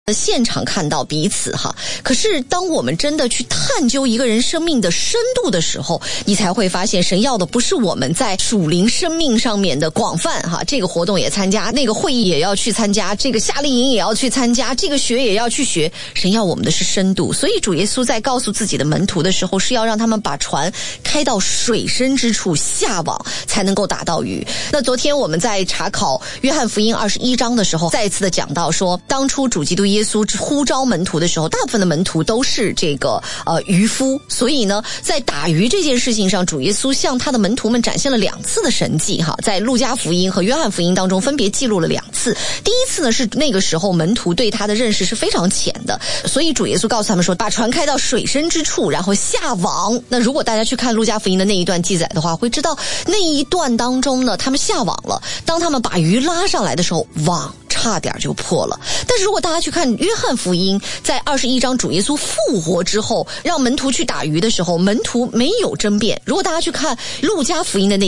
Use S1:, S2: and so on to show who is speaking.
S1: 现场看到彼此哈，可是当我们真的去探究一个人生命的深度的时候，你才会发现神要的不是我们在属灵生命上面的广泛哈，这个活动也参加，那个会议也要去参加，这个夏令营也要去参加，这个学也要去学。神要我们的是深度，所以主耶稣在告诉自己的门徒的时候，是要让他们把船开到水深之处下网，才能够打到鱼。那昨天我们在查考约翰福音21章的时候，再一次的讲到说，当初主基督耶稣呼召门徒的时候，大部分的门徒都是这个渔夫，所以呢，在打鱼这件事情上，主耶稣向他的门徒们展现了2次的神迹哈，在路加福音和约翰福音当中分别记录了2次。第一次呢，是那个时候门徒对他的认识是非常浅的，所以主耶稣告诉他们说，把船开到水深之处，然后下网。那如果大家去看路加福音的那一段记载的话，会知道那一段当中呢，他们下网了，当他们把鱼拉上来的时候，网差点就破了。但是如果大家去看约翰福音，在21章主耶稣复活之后让门徒去打鱼的时候，门徒没有争辩。如果大家去看路加福音的那